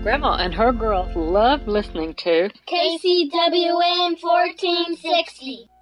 Grandma and her girls love listening to KCWN 1460.